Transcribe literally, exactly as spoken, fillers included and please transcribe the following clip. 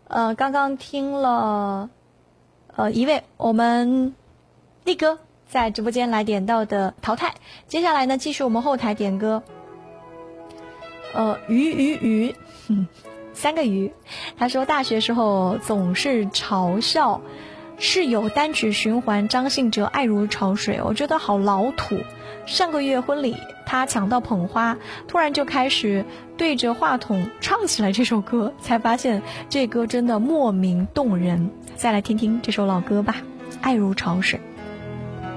呃，刚刚听了呃一位我们力哥在直播间来点到的淘汰，接下来呢继续我们后台点歌。呃，鱼鱼鱼，嗯，三个鱼。他说大学时候总是嘲笑室友单曲循环张信哲爱如潮水，我觉得好老土。上个月婚礼他抢到捧花，突然就开始对着话筒唱起来这首歌，才发现这歌真的莫名动人。再来听听这首老歌吧，爱如潮水。